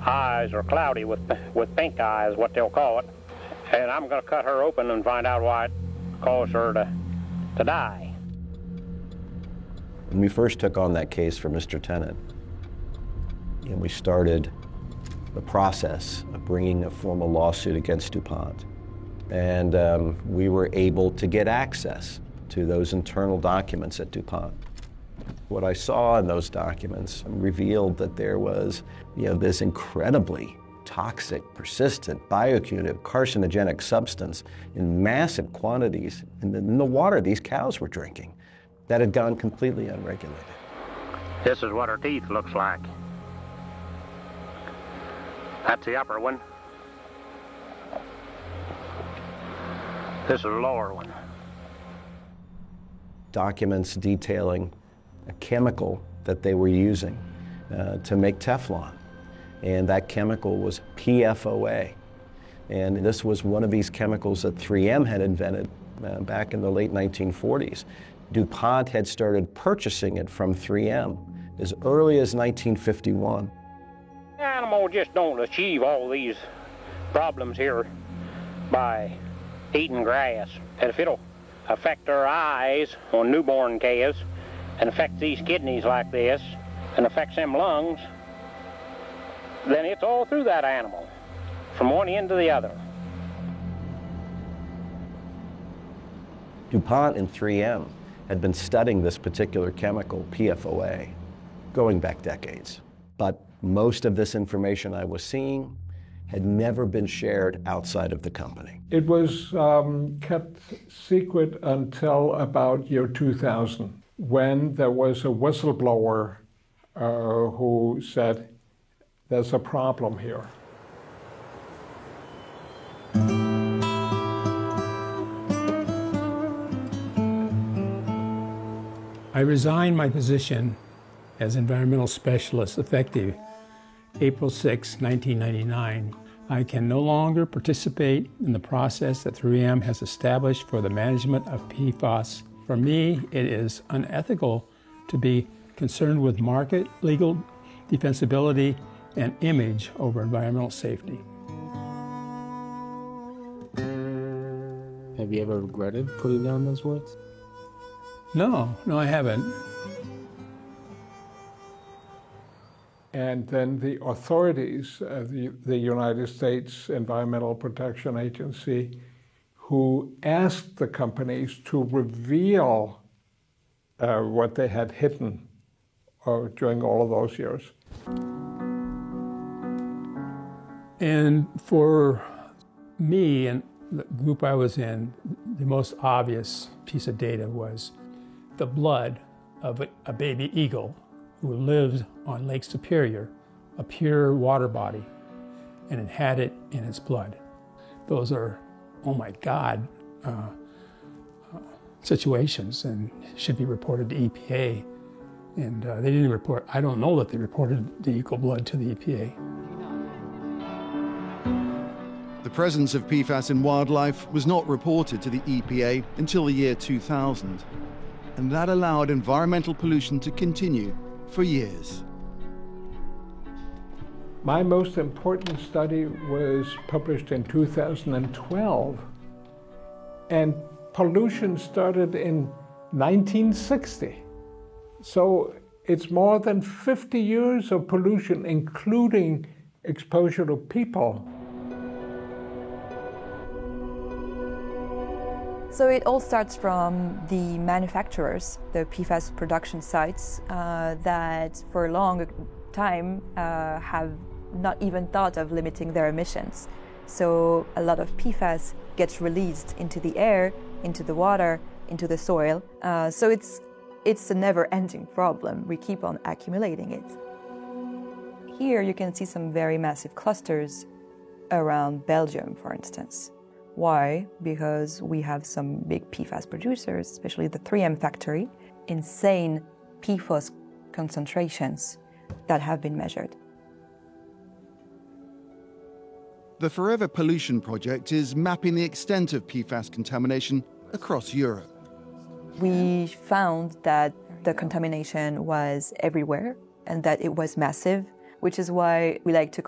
eyes are cloudy with pink eye is what they'll call it. And I'm going to cut her open and find out why it caused her to die. When we first took on that case for Mr. Tennant, and we started the process of bringing a formal lawsuit against DuPont. And we were able to get access to those internal documents at DuPont. What I saw in those documents revealed that there was, this incredibly toxic, persistent, bioactive, carcinogenic substance in massive quantities in the water these cows were drinking that had gone completely unregulated. This is what her teeth looks like. That's the upper one. This is the lower one. Documents detailing a chemical that they were using to make Teflon. And that chemical was PFOA. And this was one of these chemicals that 3M had invented back in the late 1940s. DuPont had started purchasing it from 3M as early as 1951. The animal just don't achieve all these problems here by eating grass. And if it'll affect their eyes on newborn calves and affect these kidneys like this and affects them lungs, then it's all through that animal, from one end to the other. DuPont and 3M had been studying this particular chemical, PFOA, going back decades. But most of this information I was seeing had never been shared outside of the company. It was kept secret until about year 2000, when there was a whistleblower who said, there's a problem here. I resigned my position as environmental specialist effective April 6, 1999. I can no longer participate in the process that 3M has established for the management of PFAS. For me, it is unethical to be concerned with market, legal defensibility, and image over environmental safety. Have you ever regretted putting down those words? No, I haven't. And then the authorities, the United States Environmental Protection Agency, who asked the companies to reveal what they had hidden during all of those years. And for me and the group I was in, the most obvious piece of data was the blood of a baby eagle who lived on Lake Superior, a pure water body, and it had it in its blood. Those are, oh my God, situations and should be reported to EPA. And they didn't report, I don't know that they reported the eagle blood to the EPA. The presence of PFAS in wildlife was not reported to the EPA until the year 2000, and that allowed environmental pollution to continue for years. My most important study was published in 2012, and pollution started in 1960. So it's more than 50 years of pollution, including exposure to people. So it all starts from the manufacturers, the PFAS production sites that for a long time have not even thought of limiting their emissions. So a lot of PFAS gets released into the air, into the water, into the soil. So it's a never-ending problem. We keep on accumulating it. Here you can see some very massive clusters around Belgium, for instance. Why? Because we have some big PFAS producers, especially the 3M factory, insane PFOS concentrations that have been measured. The Forever Pollution Project is mapping the extent of PFAS contamination across Europe. We found that the contamination was everywhere and that it was massive, which is why we like to